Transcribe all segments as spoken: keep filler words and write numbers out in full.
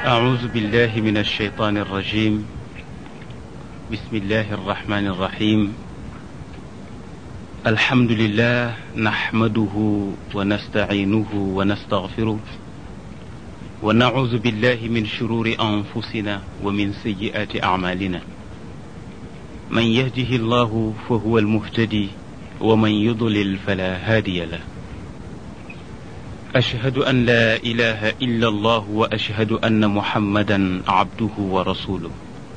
أعوذ بالله من الشيطان الرجيم. بسم الله الرحمن الرحيم. الحمد لله نحمده ونستعينه ونستغفره ونعوذ بالله من شرور أنفسنا ومن سيئات أعمالنا. من يهده الله فهو المهتدي ومن يضلل فلا هادي له. أشهد أن لا إله إلا الله وأشهد أن محمدا عبده ورسوله.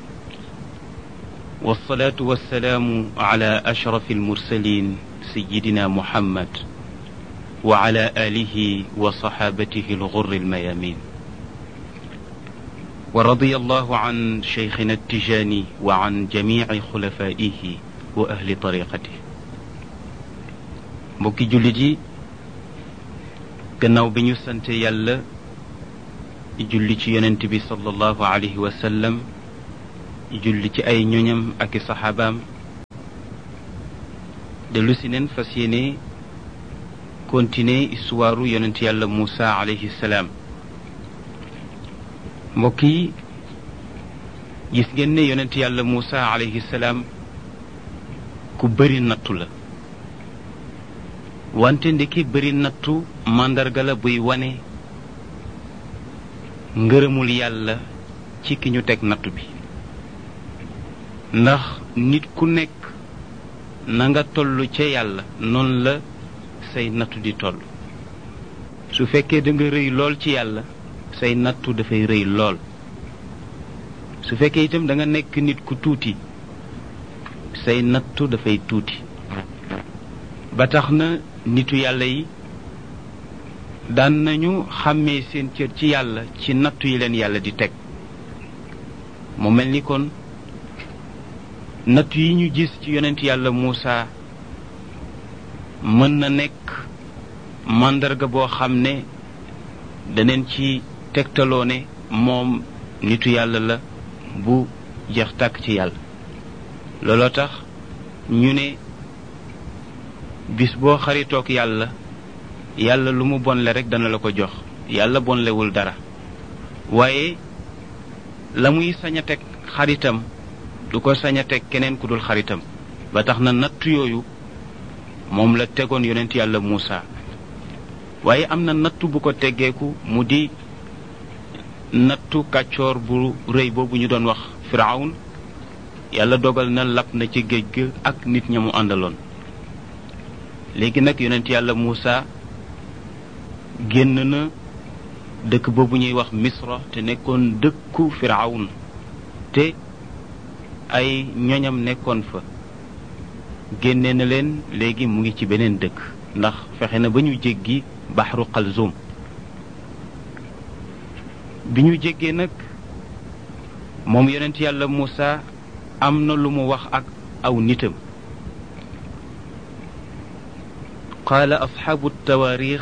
والصلاة والسلام على أشرف المرسلين سيدنا محمد وعلى آله وصحابته الغر الميامين. ورضي الله عن شيخنا التجاني وعن جميع خلفائه وأهل طريقته. mbokki jullit yi, gannaaw bi ñu sante yàlla julli ci yonent bi sallallahu alayhi wa sallam, julli ci ay ñoñam ak i saxaabaam, dellu si neen fas yéene continuer histoire yonent yàlla Muusa alayhi salaam. mbokk yi, gis ngeen ne yonent yàlla Muusa alayhi salaam ku bëri nattu la, wante ndiki bëri nattu màndarga la buy wane ngërëmul yàlla ci ki ñu teg nattu bi. ndax nit ku nekk na nga toll ca yàlla noonu la say nattu di toll. su fekkee da nga rëy lool ci yàlla, say nattu dafay rëy lool. su fekkee itam da nga nekk nit ku tuuti, say nattu dafay tuuti. ba tax na nitu yàlla yi daan nañu xàmmee seen cër ci yàlla ci nattu yi leen yàlla di teg. mu mel ni kon nattu yi ñu gis ci yonent yàlla Muusa mën na nekk màndarga boo xam ne daneen ci tegtaloo ne moom nitu yàlla la bu jeex tàkk ci yàlla. looloo tax ñu ne bis boo xaritook yàlla, yàlla lu mu bonle rek dana la ko jox. yàlla bonlewul dara, waaye la muy sañ a teg xaritam du ko sañ a teg keneen ku dul xaritam. ba tax na nattu yooyu moom la tegoon yonent yàlla Muusa. waaye am na nattu bu ko teggeeku, mu di nattu kàccoor bu rëy boobu ñu doon wax Firawun. yàlla dogal na lap na ci géej ga ak nit ña mu àndaloon. léegi nag yonent yàlla Muusa génn na dëkk boobu ñuy wax Misra te nekkoon dëkku Firawun, te ay ñoñam nekkoon fa. génne na leen, léegi mu ngi ci beneen dëkk, ndax fexe na ba ñu jéggi baxru Qalzum. bi ñu jéggee nag moom yonent yàlla Muusa am na lu mu wax ak aw nitam. قال أصحاب التواريخ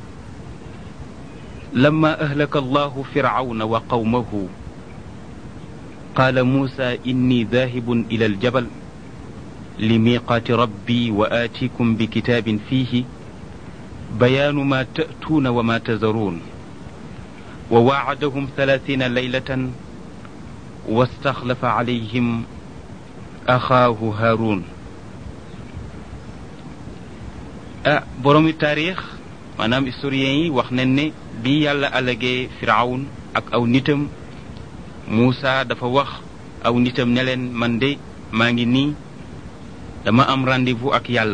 لما أهلك الله فرعون وقومه قال موسى إني ذاهب إلى الجبل لميقات ربي وآتيكم بكتاب فيه بيان ما تأتون وما تذرون وواعدهم ثلاثين ليلة واستخلف عليهم أخاه هارون. ah boroomi taarix maanaam historiens yi wax nañ ne bi yàlla alagee Firawun ak aw nitam, Muusa dafa wax aw nitam ne leen, man de maa ngi nii dama am rendez-vous ak yàlla,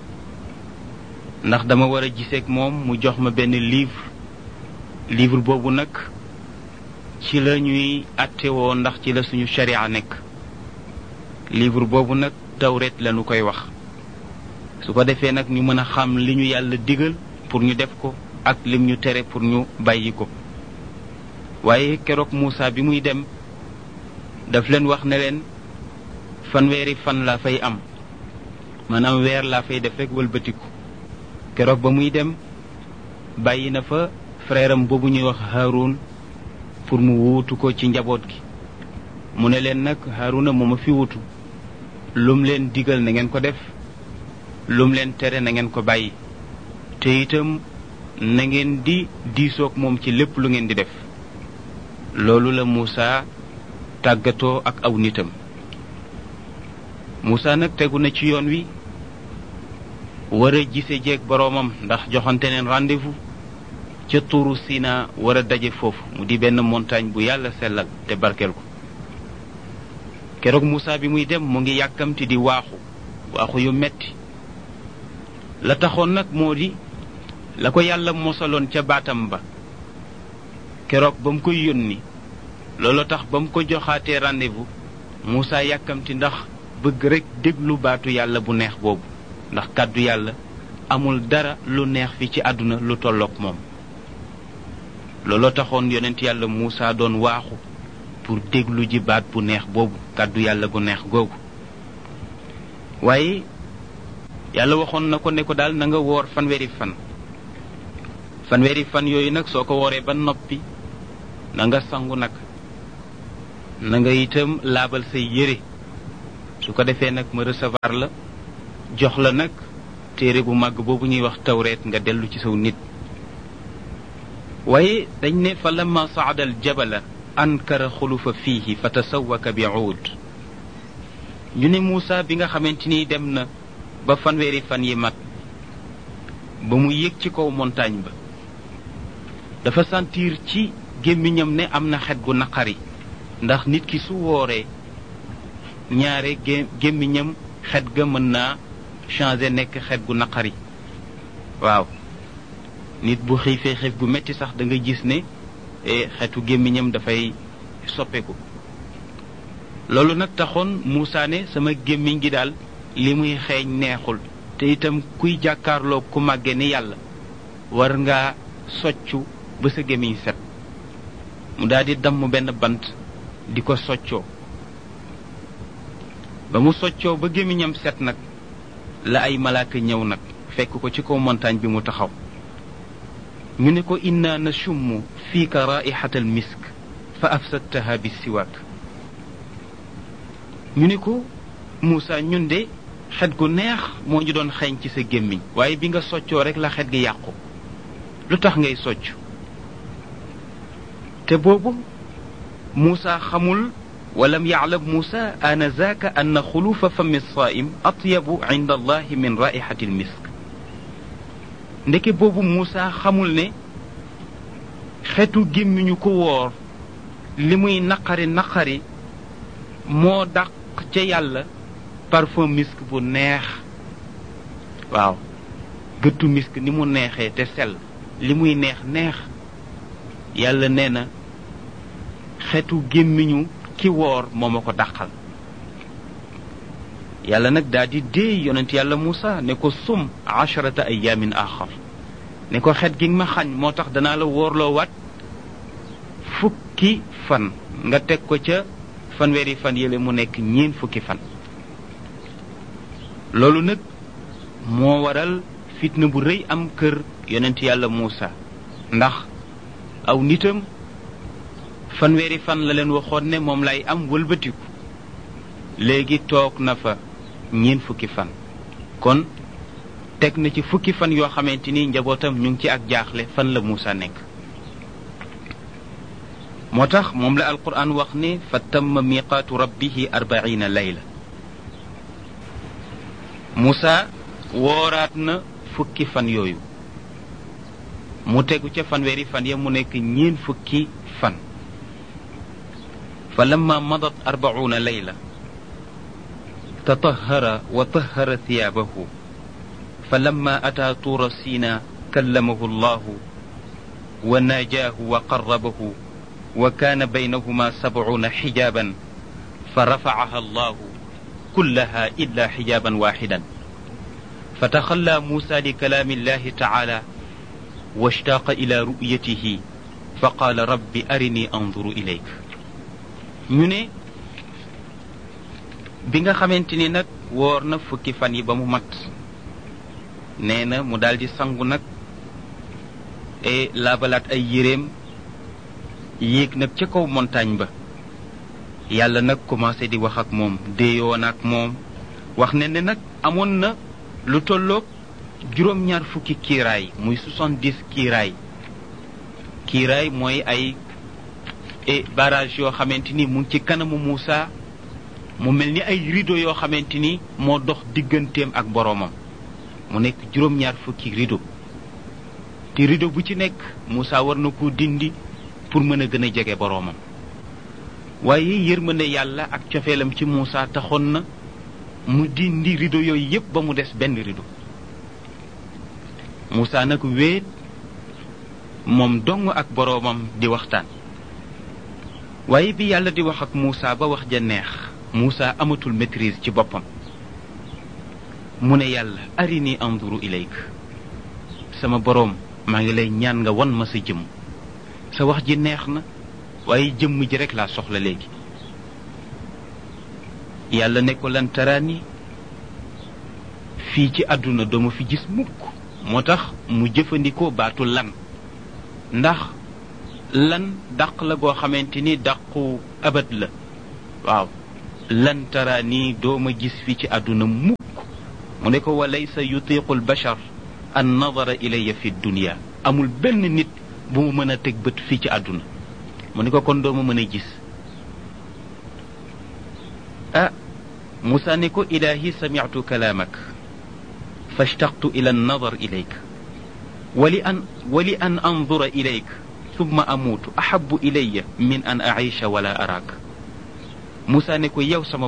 ndax dama war a giseek moom mu jox ma benn livre. livre boobu nag ci la ñuy attewoo, ndax ci la suñu sharia nekk. livre boobu nag Tawreet lañu koy wax. su ko defee nag ñu mën a xam li ñu yàlla digal pour ñu def ko ak lim ñu tere pour ñu bàyyi ko. waaye keroog Muusa bi muy dem daf leen wax ne leen fanweeri fan laa fay am, maanaam weer laa fay def rek wëlbatiku. keroog ba muy dem bàyyi na fa frère am boobu ñuy wax Haarun pour mu wuutu ko ci njaboot gi. mu ne leen nag Haaruna moo ma fi wuutu, lum leen digal na ngeen ko def, lum leen tere na ngeen ko bàyyi, te itam na ngeen di diisoog moom ci lépp lu ngeen di def. loolu la Muusa tàggatoo ak aw nitam. Muusa nag tegu na ci yoon wi war a gise jeeg boroomam ndax joxante neen rendez-vous ca tuuru Sina war a daje foofu mu di benn montagne bu yàlla sellal te barkeel ko. keroog Muusa bi muy dem mu ngi yàkkamti di waaxu waaxu yu metti la taxoon nag moo di la ko yàlla mosaloon ca baatam ba keroog ba mu koy yónni loolu tax ba mu ko joxaatee rendez-vous Muusa yàkkamti ndax bëgg rekk déglu baatu yàlla bu neex boobu ndax kàddu yàlla amul dara lu neex fi ci àdduna lu tolloog moom. looloo taxoon yonent yàlla Muusa doon waaxu pour déglu ji baat bu neex boobu kàddu yàlla gu neex googu. waaye yàlla waxoon na ko ne ko daal na nga woor fanweeri fan fanweeri fan yooyu nag soo ko wooree ba noppi na nga sangu nag na nga itam laabal say yére su ko defee nag ma recevoir la jox la nag téere bu màgg boobu ñuy wax tawreet nga dellu ci saw nit. waaye dañ ne fa lamma saada al jabala ankara xulufa fiihi fa tasawwaka bi uud ñu ne Muusa bi nga xamante ni dem na ba fanweeri fan yi mat ba mu yéeg ci kaw montagne ba dafa sentir ci gémmiñam ne am na xet gu naqari ndax nit ki su wooree ñaare gémmiñam xet ga mën naa changer nekk xet gu naqari. waaw nit bu xiifee xiif gu metti sax da nga gis ne xetu gémmiñam dafay soppeeku. loolu nag taxoon Muusa ne sama gémmiñ gi daal li muy xeeñ neexul te itam kuy jàkkaarloo ku màgge ni yàlla war ngaa soccu ba sa gémmiñ set. mu daal di damm benn bant di ko soccoo ba mu soccoo ba gémmiñam set nag la ay malaaka ñëw nag fekk ko ci kaw montagne bi mu taxaw. ñu ne ko inna nashummu fiika raihata al misk fa afsadtaha bi siwaak. ñu ne ko Muusa ñun de xet gu neex moo ñu doon xeeñ ci sa gémmiñ waaye bi nga soccoo rek la xet gi yàqu lu tax ngay socc. te boobu Muusa xamul walam yaclam Muusa anazaaka anna xulufa fami saa'im atyabu inda allahi min raihati al misk. ndeke boobu Muusa xamul ne xetu gémmiñu ko woor li muy naqari naqari moo dàq ca yàlla parfum misk bu neex. waaw gëttu misk ni mu neexee te sell li muy neex neex yàlla nee na xetu gémmiñu ki woor moo ma ko dàqal. yàlla nag daal di dee yonent yàlla Muusa ne ko sum asharata ayaamin axar ne ko xet gi ma xañ moo tax danaa la wóorloo waat fukki fan nga teg ko ca fanweeri fan yële mu nekk ñeen fukki fan. loolu nag moo waral fitna bu rëy am kër yonent yàlla Muusa ndax aw nitam fanweeri fan la leen waxoon ne moom lay am wëlbatiku léegi toog na fa ñeen fukki fan kon teg na ci fukki fan yoo xamante ni njabootam ñu ngi ci ak jaaxle fan la Muusa nekk. moo tax moom la alquran wax ne fa tamma miqaatu rabbihi arbaina layla. Muusa wooraat na fukki fan yooyu mu tegu ca fanweeri fan ya mu nekk ñeen fukki fan. fa lamma madat arbauna layla tatahara wa tahara thiyaabahu fa lamma ataa tuura siina kallamahu allahu wa najaahu wa qarrabahu wa kaana baynahuma sabcuuna xijaaban fa rafacaha allahu kullaha illa xijaaban waaxidan fa taxallaa muusa li kalaami illahi tacaala washtaaqa ila ru'yatihi fa qaala rabbi arini anduru ilayk. ñu ne bi nga xamante ni nag woor na fukki fan yi ba mu mat nee na mu daldi sangu nag e laabalaat ay yéreem yéeg nag ca kaw montagne ba. yàlla nag commencé di wax ak moom déeyoon ak moom wax ne ne nag amoon na lu tolloog juróom-ñaar fukki kiiraay muy soixante-dix kiiraay kiiraay mooy ay et barrage yoo xamante ni mu ngi ci kanamu Muusa mu mel ni ay rideau yoo xamante ni moo dox digganteem ak boroomam mu nekk juróom-ñaar fukki rideau te rideau bu ci nekk Muusa war na ko dindi pour mën a gën a jege boroomam waaye yërmande yàlla ak cofeelam ci Muusa taxoon na mu dindi rideau yooyu yépp ba mu des benn rideau Muusa nag wéet moom dong ak boroomam di waxtaan waaye bi yàlla di wax ak Muusa ba wax ja neex Muusa amatul maîtrise ci boppam mu ne yàlla arini anzuru ilayk sama boroom maa ngi lay ñaan nga wan ma sa jëmm sa wax ji neex na waaye jëmm ji rekk laa soxla léegi yàlla ne ko lan taraani fii ci àdduna dooma fi gis mukk moo tax mu jëfandikoo baatu lan ndax lan dàq la goo xamante ni dàqu abat la waaw lan taraani dooma gis fii ci àdduna mukk mu ne ko wa laysa yutiqu albashar an nadara ilayya fi dunia amul benn nit bu mu mën a teg bët fii ci àdduna mu ne ko kon dooma mën a gis ah Muusa ne ko ilaahi sami'tu kalaamak fashtaqtu ila an-nadar ilayk wali an wali an anzura ilayk thumma amuutu ahabbu ilayya min an aisha wala araak Muusa ne ko yow sama